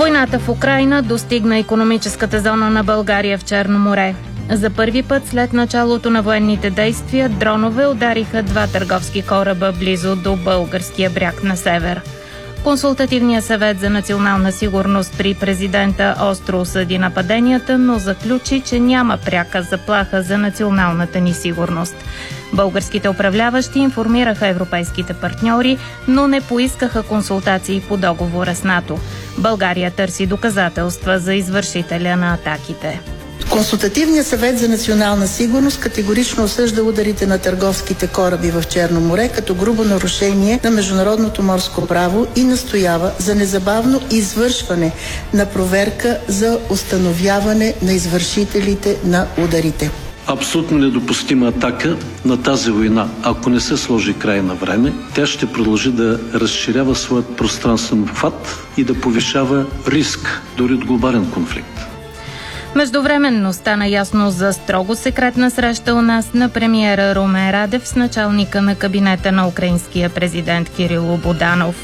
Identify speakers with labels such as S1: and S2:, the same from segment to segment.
S1: Войната в Украйна достигна икономическата зона на България в Черно море. За първи път след началото на военните действия дронове удариха 2 търговски кораба близо до българския бряг на север. Консултативният съвет за национална сигурност при президента остро осъди нападенията, но заключи, че няма пряка заплаха за националната ни сигурност. Българските управляващи информираха европейските партньори, но не поискаха консултации по договора с НАТО. България търси доказателства за извършителя на атаките.
S2: Консултативният съвет за национална сигурност категорично осъжда ударите на търговските кораби в Черно море като грубо нарушение на международното морско право и настоява за незабавно извършване на проверка за установяване на извършителите на ударите.
S3: Абсолютно недопустима атака на тази война. Ако не се сложи край на време, тя ще продължи да разширява своят пространствен обхват и да повишава риск дори от глобален конфликт.
S1: Междувременно стана ясно за строго секретна среща у нас на премиера Румен Радев с началника на кабинета на украинския президент Кирило Буданов.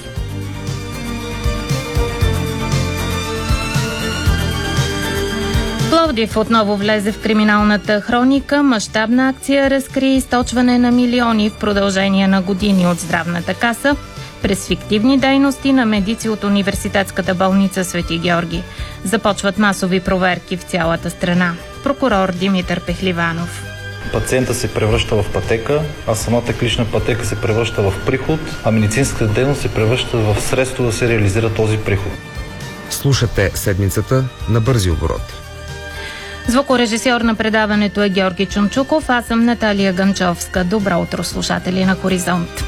S1: Пловдив отново влезе в криминалната хроника. Мащабна акция разкри източване на милиони в продължение на години от здравната каса през фиктивни дейности на медици от университетската болница Свети Георги. Започват масови проверки в цялата страна. Прокурор Димитър Пехливанов.
S4: Пациента се превръща в пътека, а самата клинична пътека се превръща в приход, а медицинската дейност се превръща в средство да се реализира този приход.
S5: Слушате седмицата на Бързи обороти.
S1: Звукорежисьор на предаването е Георги Чунчуков, аз съм Наталия Ганчовска. Добро утро, слушатели на Хоризонт.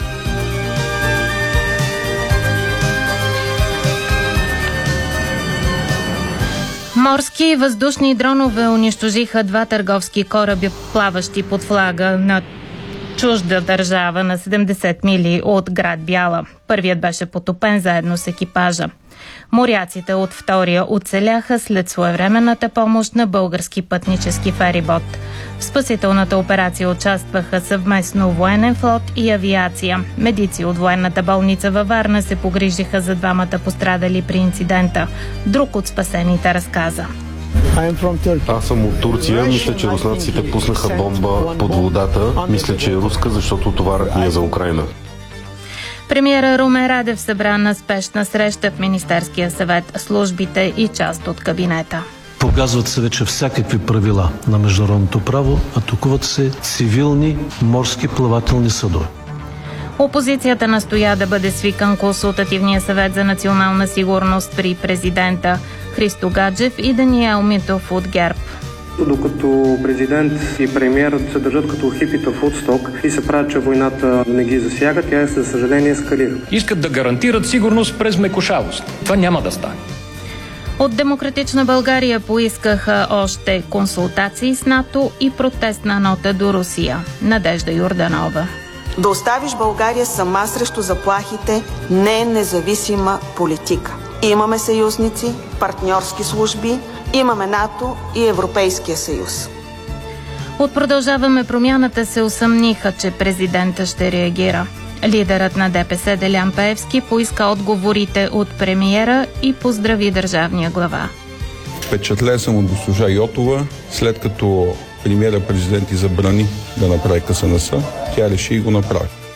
S1: Морски и въздушни дронове унищожиха 2 търговски кораби, плаващи под флага на чужда държава на 70 мили от град Бяла. Първият беше потопен заедно с екипажа. Моряците от втория оцеляха след своевременната помощ на български пътнически ферибот. В спасителната операция участваха съвместно военен флот и авиация. Медици от военната болница във Варна се погрижиха за 2 пострадали при инцидента. Друг от спасените разказа.
S6: Аз съм от Турция. Мисля, че руснаците пуснаха бомба под водата. Мисля, че е руска, защото товарът ни е за Украйна.
S1: Премиера Румен Радев събра на спешна среща в Министерския съвет, службите и част от кабинета.
S3: Погазват се вече всякакви правила на международното право, атакуват се цивилни морски плавателни съдове.
S1: Опозицията настоя да бъде свикан Консултативния съвет за национална сигурност при президента Христо Гаджев и Даниел Митов от ГЕРБ.
S7: Докато президент и премиер се държат като хипита в Удсток и се правят, че войната не ги засяга, тя със съжаление ескалира.
S8: Искат да гарантират сигурност през мекошавост. Това няма да стане.
S1: От Демократична България поискаха още консултации с НАТО и протестна нота до Русия. Надежда Йорданова.
S9: Да оставиш България сама срещу заплахите не е независима политика. Имаме съюзници, партньорски служби, имаме НАТО и Европейския съюз.
S1: От Продължаваме промяната се усъмниха, че президента ще реагира. Лидерът на ДПС Делян Пеевски поиска отговорите от премиера и поздрави държавния глава.
S10: Впечатлен съм от госпожа Йотова, след като премиера президент и забрани да направи КСНС, тя реши и го направи.